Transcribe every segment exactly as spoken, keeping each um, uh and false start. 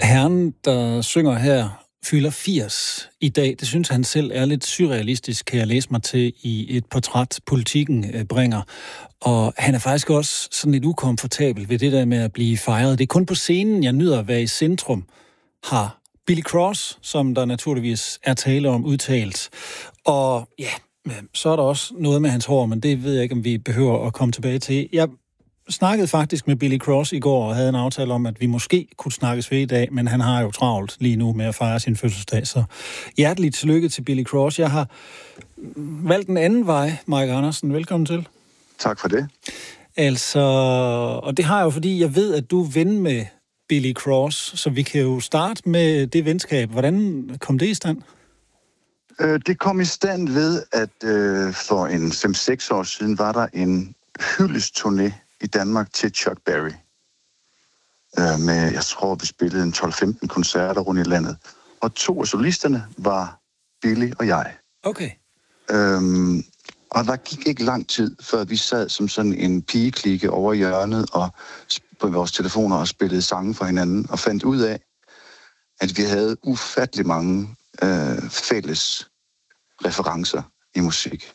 Herren, der synger her, fylder firs i dag. Det synes han selv er lidt surrealistisk, kan jeg læse mig til i et portræt, Politikken bringer. Og han er faktisk også sådan lidt ukomfortabel ved det der med at blive fejret. Det er kun på scenen, jeg nyder at være i centrum, har Billy Cross, som der naturligvis er tale om, udtalt. Og ja, så er der også noget med hans hår, men det ved jeg ikke, om vi behøver at komme tilbage til. Jeg snakkede faktisk med Billy Cross i går og havde en aftale om, at vi måske kunne snakkes ved i dag, men han har jo travlt lige nu med at fejre sin fødselsdag. Så hjerteligt tillykke til Billy Cross. Jeg har valgt en anden vej, Mike Andersen. Velkommen til. Tak for det. Altså, og det har jeg jo, fordi jeg ved, at du er ven med Billy Cross, så vi kan jo starte med det venskab. Hvordan kom det i stand? Øh, det kom i stand ved, at øh, for en fem seks år siden var der en hyldesturné i Danmark til Chuck Berry. Øh, med, jeg tror, vi spillede en tolv femten koncerter rundt i landet. Og to af solisterne var Billy og jeg. Okay. Øhm, og der gik ikke lang tid, før vi sad som sådan en pigeklikke over hjørnet og på vores telefoner og spillede sange for hinanden og fandt ud af, at vi havde ufattelig mange øh, fælles referencer i musik.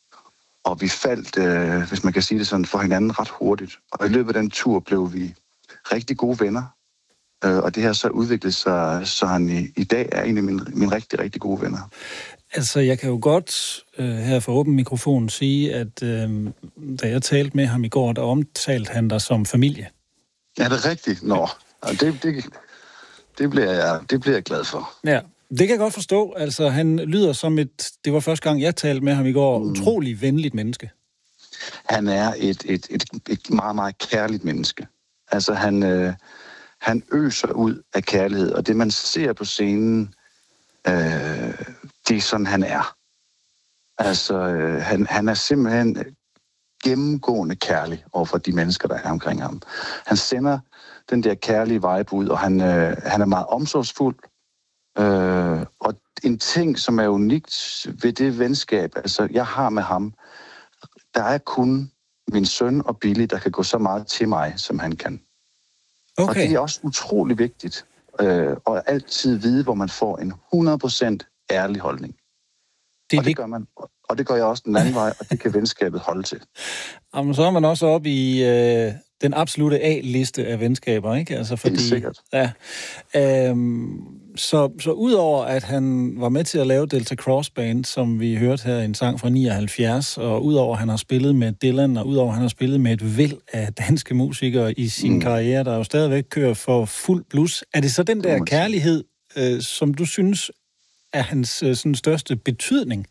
Og vi faldt, øh, hvis man kan sige det sådan, for hinanden ret hurtigt. Og i løbet af den tur blev vi rigtig gode venner. Øh, og det her så udviklede sig, så han i, i dag er en af mine, mine rigtig, rigtig gode venner. Altså, jeg kan jo godt øh, her for åben mikrofon sige, at øh, da jeg talte med ham i går, der omtalte han dig som familie. Ja, det er rigtigt. Nå, det, det, det, bliver jeg, det bliver jeg glad for. Ja, det kan jeg godt forstå. Altså, han lyder som et, det var første gang, jeg talte med ham i går, mm. utrolig venligt menneske. Han er et, et, et, et meget, meget kærligt menneske. Altså, han, øh, han øser ud af kærlighed, og det, man ser på scenen, øh, det er sådan, han er. Altså, øh, han, han er simpelthen gennemgående kærlig overfor de mennesker, der er omkring ham. Han sender den der kærlige vibe ud, og han, øh, han er meget omsorgsfuld. Øh, og en ting, som er unikt ved det venskab, altså jeg har med ham, der er kun min søn og Billy, der kan gå så meget til mig, som han kan. Okay. Og det er også utrolig vigtigt, øh, og altid vide, hvor man får en hundrede procent ærlig holdning. Det og det gør man, og det gør jeg også den anden vej, og det kan venskabet holde til. Jamen, så er man også oppe i øh, den absolute A-liste af venskaber, ikke? Altså, fordi, det er sikkert. Ja, øhm, så, så udover at han var med til at lave Delta Cross Band, som vi hørte her i en sang fra nioghalvfjerds, og udover at han har spillet med Dylan, og udover at han har spillet med et væld af danske musikere i sin mm. karriere, der jo stadigvæk kører for fuld blus, er det så den der kærlighed, øh, som du synes er hans øh, sådan største betydning?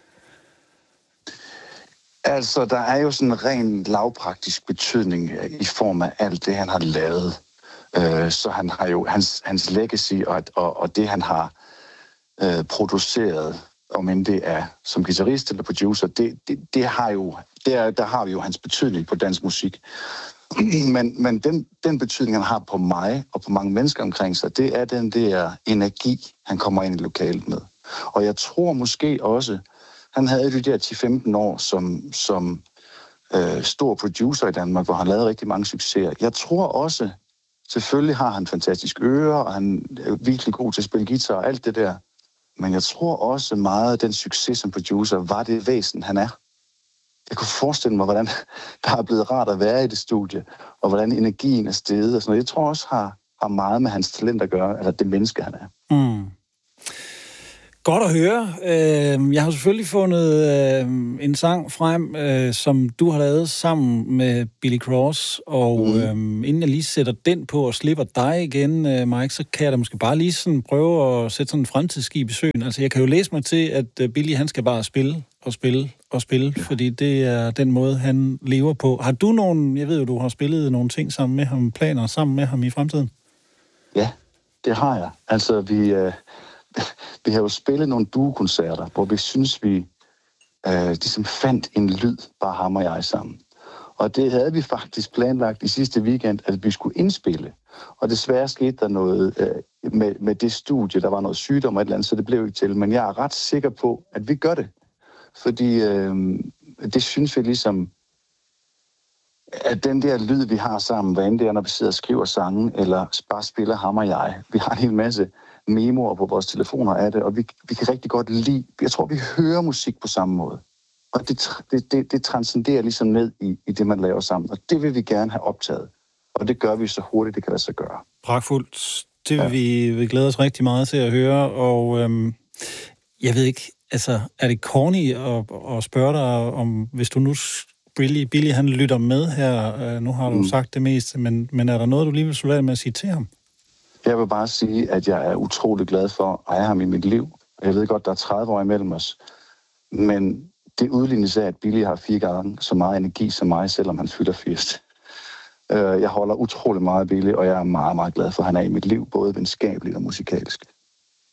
Altså, der er jo sådan en ren lavpraktisk betydning i form af alt det, han har lavet. Øh, så han har jo hans, hans legacy og, og, og det, han har øh, produceret, om end det er som guitarist eller producer, det, det, det har jo, det er, der har vi jo hans betydning på dansk musik. men men den, den betydning, han har på mig og på mange mennesker omkring sig, det er den der energi, han kommer ind i lokalet med. Og jeg tror måske også, han havde de der ti til femten år som, som øh, stor producer i Danmark, hvor han lavede rigtig mange succeser. Jeg tror også, selvfølgelig har han fantastisk øre, og han er virkelig god til at spille guitar og alt det der. Men jeg tror også meget, at den succes som producer var det væsen, han er. Jeg kunne forestille mig, hvordan der er blevet rart at være i det studie, og hvordan energien er steget og sådan noget. Jeg tror også, har, har meget med hans talent at gøre, eller det menneske, han er. Mm. Godt at høre. Jeg har selvfølgelig fundet en sang frem, som du har lavet sammen med Billy Cross, og mm. inden jeg lige sætter den på og slipper dig igen, Mike, så kan jeg da måske bare lige sådan prøve at sætte sådan en fremtidsskib i søen. Altså, jeg kan jo læse mig til, at Billy, han skal bare spille og spille og spille, ja. Fordi det er den måde, han lever på. Har du nogen, jeg ved jo, du har spillet nogle ting sammen med ham, planer sammen med ham i fremtiden? Ja, det har jeg. Altså, vi... Øh... Vi har jo spillet nogle duo-koncerter, hvor vi synes, vi øh, ligesom fandt en lyd, bare ham og jeg sammen. Og det havde vi faktisk planlagt i sidste weekend, at vi skulle indspille. Og desværre skete der noget øh, med, med det studie, der var noget sygdom og et eller andet, så det blev ikke til. Men jeg er ret sikker på, at vi gør det. Fordi øh, det synes vi ligesom at den der lyd, vi har sammen, hvad end det er, når vi sidder og skriver sange, eller bare spiller ham og jeg. Vi har en hel masse memoer på vores telefoner af det, og vi, vi kan rigtig godt lide, jeg tror, vi hører musik på samme måde. Og det, det, det, det transcenderer ligesom ned i, i det, man laver sammen, og det vil vi gerne have optaget. Og det gør vi så hurtigt, det kan lade sig gøre. Pragtfuldt. Det vil ja. vi, vi glæde os rigtig meget til at høre, og øhm, jeg ved ikke, altså, er det corny at, at spørge dig om, hvis du nu, Billy, Billy han lytter med her, øh, nu har du mm. sagt det meste, men, men er der noget, du lige vil slutte med at sige til ham? Jeg vil bare sige, at jeg er utrolig glad for at eje ham i mit liv. Jeg ved godt, der er tredive år imellem os, men det udlignes af, at Billy har fire gange så meget energi som mig, selvom han fylder firs. Jeg holder utrolig meget af Billy, og jeg er meget, meget glad for, at han er i mit liv, både venskabeligt og musikalsk.